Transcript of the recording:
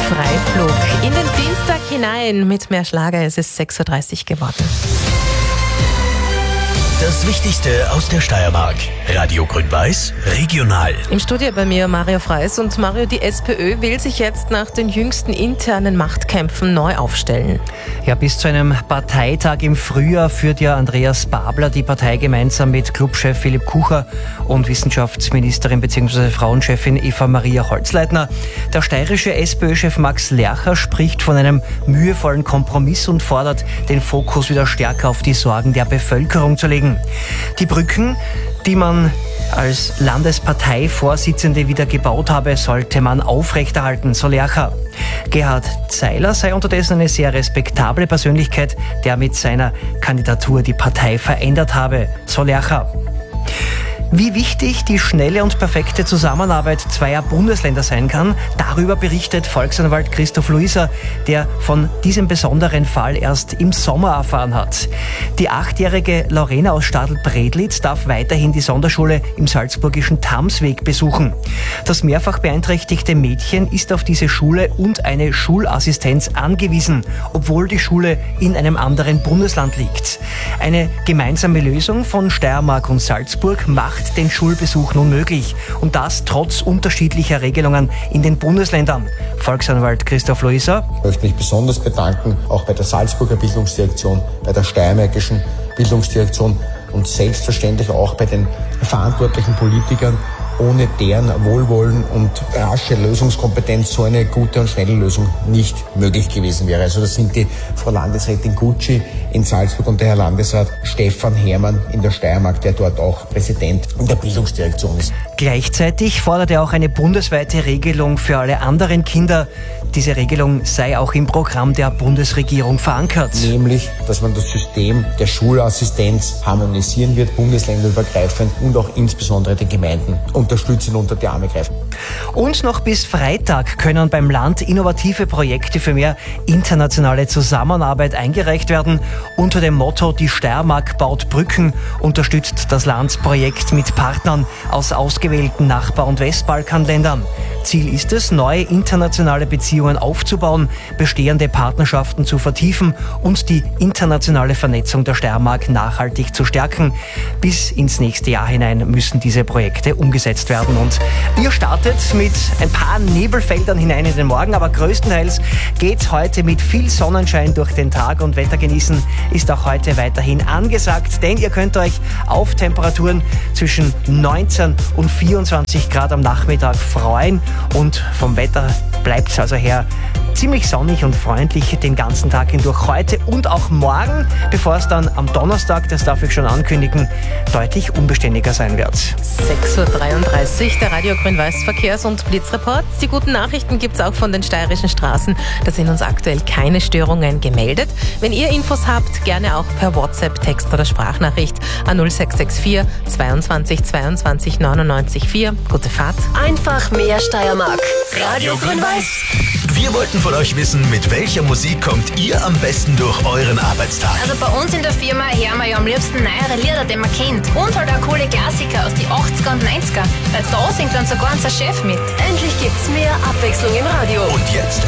Freiflug in den Dienstag hinein mit mehr Schlager. Es ist 6.30 Uhr geworden. Das Wichtigste aus der Steiermark. Radio Grün-Weiß, regional. Im Studio bei mir Mario Freis. Und Mario, die SPÖ will sich jetzt nach den jüngsten internen Machtkämpfen neu aufstellen. Ja, bis zu einem Parteitag im Frühjahr führt ja Andreas Babler die Partei gemeinsam mit Clubchef Philipp Kucher und Wissenschaftsministerin bzw. Frauenchefin Eva Maria Holzleitner. Der steirische SPÖ-Chef Max Lercher spricht von einem mühevollen Kompromiss und fordert, den Fokus wieder stärker auf die Sorgen der Bevölkerung zu legen. Die Brücken, die man als Landesparteivorsitzende wieder gebaut habe, sollte man aufrechterhalten, so Lercher. Gerhard Zeiler sei unterdessen eine sehr respektable Persönlichkeit, der mit seiner Kandidatur die Partei verändert habe, so Lercher. Wie wichtig die schnelle und perfekte Zusammenarbeit zweier Bundesländer sein kann, darüber berichtet Volksanwalt Christoph Luiser, der von diesem besonderen Fall erst im Sommer erfahren hat. Die 8-jährige Lorena aus Stadl-Bredlitz darf weiterhin die Sonderschule im salzburgischen Tamsweg besuchen. Das mehrfach beeinträchtigte Mädchen ist auf diese Schule und eine Schulassistenz angewiesen, obwohl die Schule in einem anderen Bundesland liegt. Eine gemeinsame Lösung von Steiermark und Salzburg macht den Schulbesuch nun möglich. Und das trotz unterschiedlicher Regelungen in den Bundesländern. Volksanwalt Christoph Luiser. Ich möchte mich besonders bedanken, auch bei der Salzburger Bildungsdirektion, bei der steiermärkischen Bildungsdirektion und selbstverständlich auch bei den verantwortlichen Politikern, ohne deren Wohlwollen und rasche Lösungskompetenz so eine gute und schnelle Lösung nicht möglich gewesen wäre. Also das sind die Frau Landesrätin Gutschi in Salzburg und der Herr Landesrat Stefan Herrmann in der Steiermark, der dort auch Präsident in der Bildungsdirektion ist. Gleichzeitig fordert er auch eine bundesweite Regelung für alle anderen Kinder. Diese Regelung sei auch im Programm der Bundesregierung verankert. Nämlich, dass man das System der Schulassistenz harmonisieren wird, bundesländerübergreifend und auch insbesondere den Gemeinden unterstützen und unter die Arme greifen. Und noch bis Freitag können beim Land innovative Projekte für mehr internationale Zusammenarbeit eingereicht werden. Unter dem Motto Die Steiermark baut Brücken unterstützt das Land Projekt mit Partnern aus ausgewählten Nachbar- und Westbalkanländern. Ziel ist es, neue internationale Beziehungen aufzubauen, bestehende Partnerschaften zu vertiefen und die internationale Vernetzung der Steiermark nachhaltig zu stärken. Bis ins nächste Jahr hinein müssen diese Projekte umgesetzt werden. Und ihr startet mit ein paar Nebelfeldern hinein in den Morgen, aber größtenteils geht heute mit viel Sonnenschein durch den Tag und Wetter genießen ist auch heute weiterhin angesagt, denn ihr könnt euch auf Temperaturen zwischen 19 und 24 Grad am Nachmittag freuen. Und vom Wetter bleibt es also her ziemlich sonnig und freundlich den ganzen Tag hindurch heute und auch morgen, bevor es dann am Donnerstag, das darf ich schon ankündigen, deutlich unbeständiger sein wird. 6.33 Uhr, der Radio Grün-Weiß Verkehrs- und Blitzreport. Die guten Nachrichten gibt es auch von den steirischen Straßen. Da sind uns aktuell keine Störungen gemeldet. Wenn ihr Infos habt, gerne auch per WhatsApp, Text oder Sprachnachricht an 0664 22 22 99 4. Gute Fahrt. Einfach mehr Steiermark. Radio Grün-Weiß. Wir wollten von euch wissen, mit welcher Musik kommt ihr am besten durch euren Arbeitstag? Also bei uns in der Firma hören wir ja am liebsten neuere Lieder, die man kennt. Und halt auch coole Klassiker aus den 80er und 90er. Weil da singt dann sogar unser Chef mit. Endlich gibt's mehr Abwechslung im Radio. Und jetzt